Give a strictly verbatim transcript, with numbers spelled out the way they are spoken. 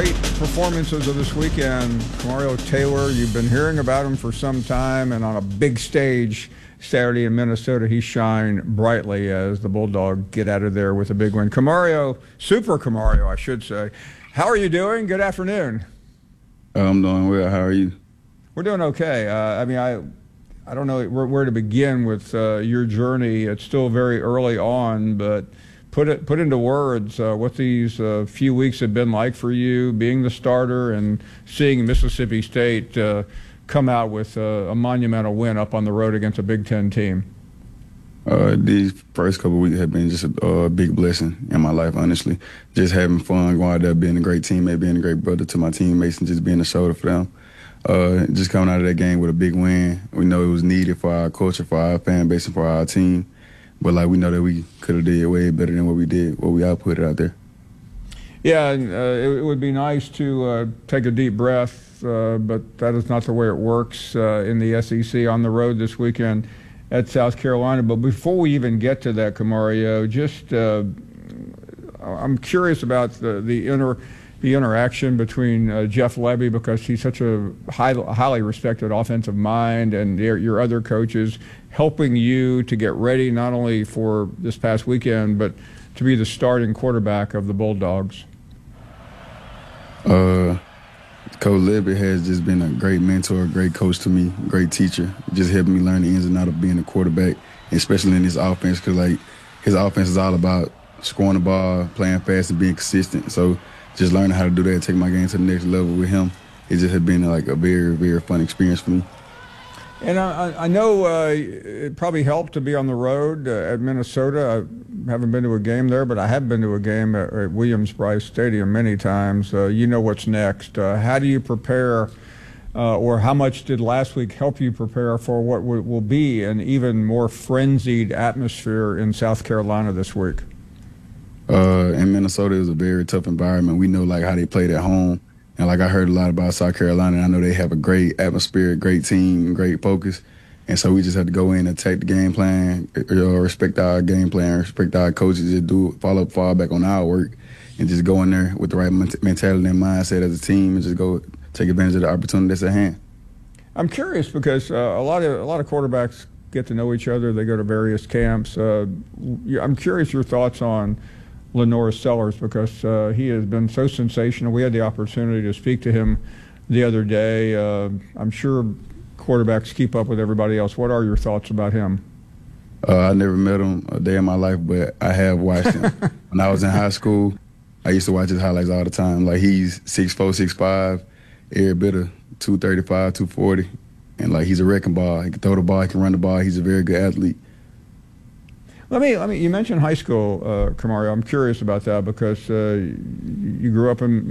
great performances of this weekend. Kamario Taylor, you've been hearing about him for some time, and on a big stage Saturday in Minnesota, he shined brightly as the Bulldogs get out of there with a big win. Kamario, Super Kamario, I should say. How are you doing? Good afternoon. I'm doing well. How are you? We're doing okay. Uh, I mean, I I don't know where, where to begin with uh, your journey. It's still very early on, but put it put into words uh, what these uh, few weeks have been like for you, being the starter and seeing Mississippi State uh, come out with uh, a monumental win up on the road against a Big Ten team. Uh, these first couple of weeks have been just a uh, big blessing in my life, honestly. Just having fun, going out there, being a great teammate, being a great brother to my teammates, and just being a shoulder for them. Uh, just coming out of that game with a big win. We know it was needed for our culture, for our fan base, and for our team. But, like, we know that we could have did way better than what we did, what we outputted out there. Yeah, and, uh, it, it would be nice to uh, take a deep breath, uh, but that is not the way it works uh, in the S E C on the road this weekend at South Carolina. But before we even get to that, Kamario, just uh, I'm curious about the the inter the interaction between uh, Jeff Lebby, because he's such a high, highly respected offensive mind, and your, your other coaches helping you to get ready not only for this past weekend but to be the starting quarterback of the Bulldogs. Uh, Coach Lebby has just been a great mentor, great coach to me, great teacher, just helping me learn the ins and outs of being a quarterback, especially in this offense, because like his offense is all about scoring the ball, playing fast, and being consistent. So just learning how to do that, take my game to the next level with him, it just has been like a very, very fun experience for me. And I, I know uh, it probably helped to be on the road uh, at Minnesota. I haven't been to a game there, but I have been to a game at, at Williams-Brice Stadium many times. Uh, you know what's next. Uh, how do you prepare, uh, or how much did last week help you prepare for what w- will be an even more frenzied atmosphere in South Carolina this week? Uh, in Minnesota, it was a very tough environment. We know like how they played at home. And like I heard a lot about South Carolina, and I know they have a great atmosphere, great team, great focus. And so we just had to go in and take the game plan, you know, respect our game plan, respect our coaches, just do follow fall back on our work, and just go in there with the right mentality and mindset as a team, and just go take advantage of the opportunity that's at hand. I'm curious because uh, a lot of a lot of quarterbacks get to know each other. They go to various camps. Uh, I'm curious your thoughts on Lenore Sellers, because uh, he has been so sensational. We had the opportunity to speak to him the other day. Uh, I'm sure quarterbacks keep up with everybody else. What are your thoughts about him? Uh, I never met him a day in my life, but I have watched him. When I was in high school, I used to watch his highlights all the time. Like, he's six four, six five, every bit of two thirty-five, two forty. And, like, he's a wrecking ball. He can throw the ball, he can run the ball. He's a very good athlete. Let me, let me, you mentioned high school, uh, Kamario. I'm curious about that because uh, you grew up in